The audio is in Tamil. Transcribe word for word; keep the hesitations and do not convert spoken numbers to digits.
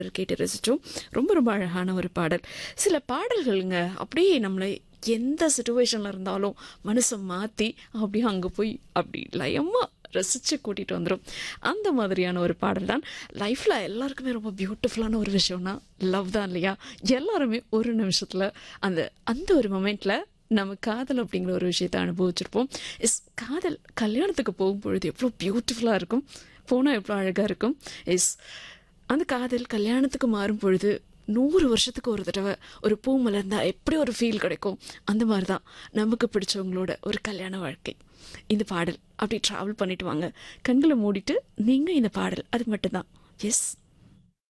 கேட்டு ரசிச்சோம். ரொம்ப ரொம்ப அழகான ஒரு பாடல். சில பாடல்கள்ங்க அப்படியே நம்மளை எந்த சிச்சுவேஷன்ல இருந்தாலும் மனசை மாத்தி அப்படியே அங்க போய் அப்படி லயமா ரசிச்சு கூட்டிட்டு வந்துடும். அந்த மாதிரியான ஒரு பாடல் தான் லைஃப்ல எல்லாருக்குமே ரொம்ப பியூட்டிஃபுல்லான ஒரு விஷயம்னா லவ் தான் இல்லையா? எல்லாருமே ஒரு நிமிஷத்துல அந்த அந்த ஒரு மொமெண்ட்ல நம்ம காதல் அப்படிங்கிற ஒரு விஷயத்த அனுபவிச்சிருப்போம். இஸ் காதல் கல்யாணத்துக்கு போகும்பொழுது எவ்வளோ பியூட்டிஃபுல்லாக இருக்கும், போனால் எவ்வளோ அழகாக இருக்கும். இஸ் அந்த காதல் கல்யாணத்துக்கு மாறும் பொழுது நூறு வருஷத்துக்கு ஒரு தடவை ஒரு பூ மலர்ந்தா எப்படி ஒரு ஃபீல் கிடைக்கும், அந்த மாதிரி தான் நமக்கு பிடிச்சவங்களோட ஒரு கல்யாண வாழ்க்கை. இந்த பாடல் அப்படி ட்ராவல் பண்ணிட்டு வாங்க, கண்களை மூடிட்டு நீங்கள் இந்த பாடல் அது மட்டும்தான். எஸ்,